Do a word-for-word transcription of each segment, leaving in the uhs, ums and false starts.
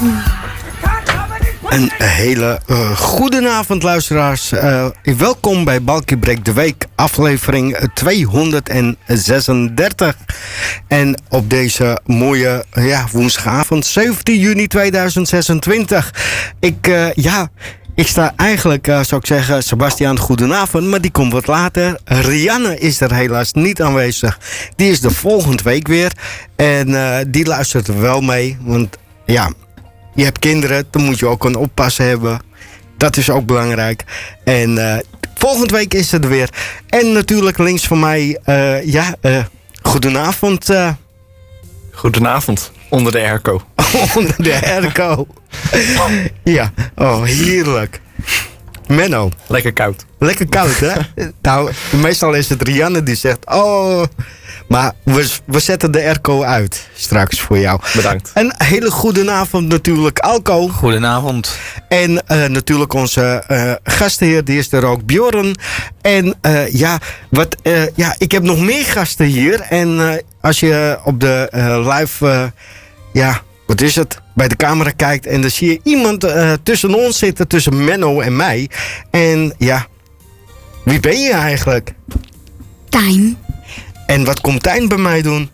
Een hele uh, goedenavond, luisteraars. Uh, welkom bij Balkie Break de Week, aflevering tweehonderdzesendertig. En op deze mooie ja, woensdagavond, zeventien juni tweeduizend zesentwintig. Ik, uh, ja... Ik sta eigenlijk, uh, zou ik zeggen, Sebastiaan, goedenavond, maar die komt wat later. Rianne is er helaas niet aanwezig. Die is de volgende week weer. En uh, die luistert er wel mee. Want ja, je hebt kinderen, dan moet je ook een oppassen hebben. Dat is ook belangrijk. En uh, volgende week is het er weer. En natuurlijk links van mij, uh, ja, uh, goedenavond. Uh. Goedenavond, onder de airco. Onder de airco. Ja, oh heerlijk. Menno. Lekker koud. Lekker koud, hè? Nou, meestal is het Rianne die zegt, oh... Maar we, we zetten de airco uit straks voor jou. Bedankt. Een hele goede avond natuurlijk, Alco. Goedenavond. En uh, natuurlijk onze uh, gastheer, die is er ook, Bjorn. En uh, ja, wat, uh, ja, ik heb nog meer gasten hier. En uh, als je op de uh, live... Uh, ja, wat is het? Bij de camera kijkt en dan zie je iemand uh, tussen ons zitten, tussen Menno en mij. En ja, wie ben je eigenlijk? Tijn. En wat komt Tijn bij mij doen?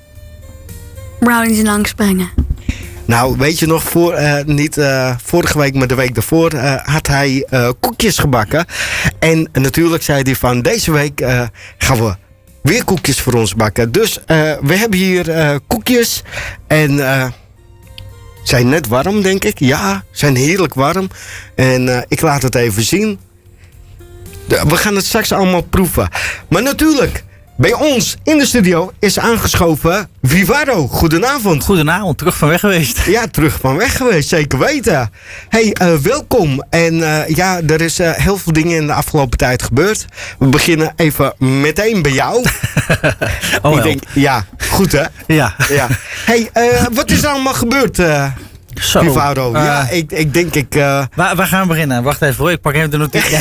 Brownies en langsbrengen. Nou, weet je nog, voor, uh, niet uh, vorige week, maar de week daarvoor uh, had hij uh, koekjes gebakken. En natuurlijk zei hij van, deze week uh, gaan we weer koekjes voor ons bakken. Dus uh, we hebben hier uh, koekjes en... Uh, zijn net warm, denk ik. Ja, zijn heerlijk warm. En uh, ik laat het even zien. De, we gaan het straks allemaal proeven. Maar natuurlijk, bij ons in de studio is aangeschoven Vivaro. Goedenavond. Goedenavond, terug van weg geweest. Ja, terug van weg geweest, zeker weten. Hey, uh, welkom. En uh, ja, er is uh, heel veel dingen in de afgelopen tijd gebeurd. We beginnen even meteen bij jou. Oh, ik denk, ja, goed hè? Ja. Ja. Hey, uh, wat is er allemaal gebeurd, uh, Zo. Vivaro? Uh, ja, ik, ik denk ik... Uh... Waar, waar gaan we beginnen? Wacht even hoor, ik pak even de notitie.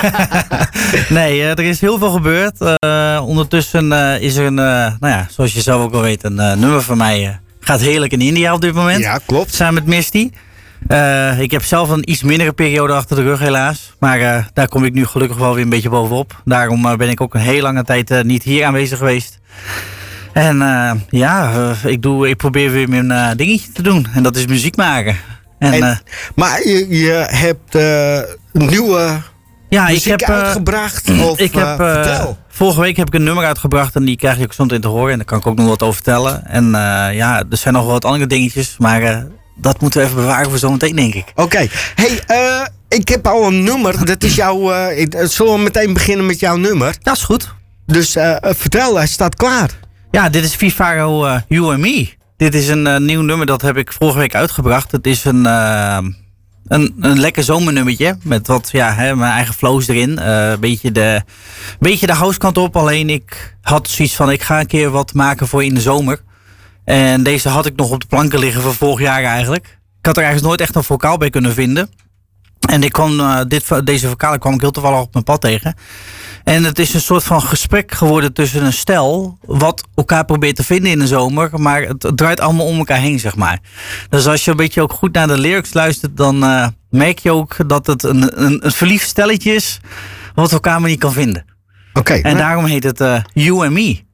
Nee, uh, er is heel veel gebeurd. Uh, ondertussen uh, is er een, uh, nou ja, zoals je zelf ook wel weet, een uh, nummer van mij. Uh, gaat heerlijk in India op dit moment. Ja, klopt. Samen met Misty. Uh, ik heb zelf een iets mindere periode achter de rug helaas. Maar uh, daar kom ik nu gelukkig wel weer een beetje bovenop. Daarom uh, ben ik ook een hele lange tijd uh, niet hier aanwezig geweest. En uh, ja, uh, ik, doe, ik probeer weer mijn uh, dingetje te doen. En dat is muziek maken. En, en, uh, maar je, je hebt uh, nieuwe ja, muziek ik heb, uh, uitgebracht? Of, ik heb, uh, vertel. Vorige week heb ik een nummer uitgebracht en die krijg je ook zo meteen te horen. En daar kan ik ook nog wat over vertellen. En uh, ja, er zijn nog wel wat andere dingetjes. Maar uh, dat moeten we even bewaren voor zometeen, denk ik. Oké. Okay. Hey, uh, ik heb al een nummer. Dat is jouw... Uh, ik, zullen we meteen beginnen met jouw nummer? Dat is goed. Dus uh, vertel, hij staat klaar. Ja, dit is Vivaro uh, You and Me. Dit is een uh, nieuw nummer, dat heb ik vorige week uitgebracht. Het is een, uh, een, een lekker zomernummertje. Met wat, ja, hè, mijn eigen flows erin. Een uh, beetje de, beetje de housekant op. Alleen ik had zoiets van, ik ga een keer wat maken voor in de zomer. En deze had ik nog op de planken liggen van vorig jaar eigenlijk. Ik had er eigenlijk nooit echt een vocaal bij kunnen vinden. En ik kwam, uh, dit, deze vocalen kwam ik heel toevallig op mijn pad tegen. En het is een soort van gesprek geworden tussen een stel wat elkaar probeert te vinden in de zomer, maar het, het draait allemaal om elkaar heen, zeg maar. Dus als je een beetje ook goed naar de lyrics luistert, dan uh, merk je ook dat het een, een, een verliefd stelletje is wat elkaar maar niet kan vinden. Oké. Okay, en maar... daarom heet het uh, You and Me.